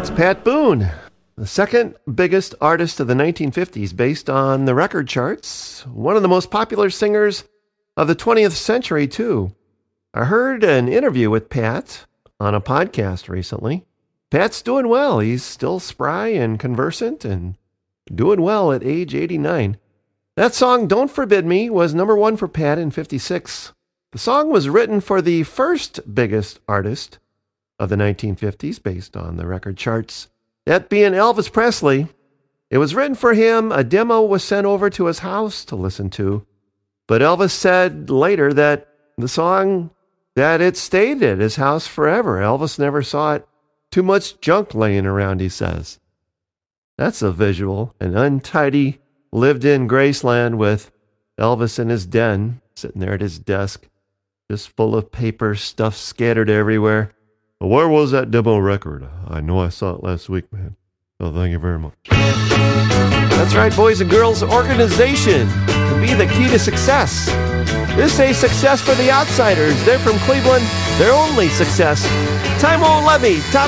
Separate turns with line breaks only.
Pat Boone, the second biggest artist of the 1950s based on the record charts. One of the most popular singers of the 20th century, too. I heard an interview with Pat on a podcast recently. Pat's doing well. He's still spry and conversant and doing well at age 89. That song, Don't Forbid Me, was number one for Pat in 56. The song was written for the first biggest artist of the 1950s based on the record charts, that being Elvis Presley. It was written for him. A demo was sent over to his house to listen to, but Elvis said later that the song, that it stayed at his house forever. Elvis never saw it. Too much junk laying around, he says. That's a visual. An untidy, lived-in Graceland with Elvis in his den, sitting there at his desk, just full of paper, stuff scattered everywhere. Where was that demo record? I know I saw it last week, man. Oh, thank you very much. That's right, boys and girls. Organization can be the key to success. This is a success for the outsiders. They're from Cleveland. Their only success. Time won't let me. Top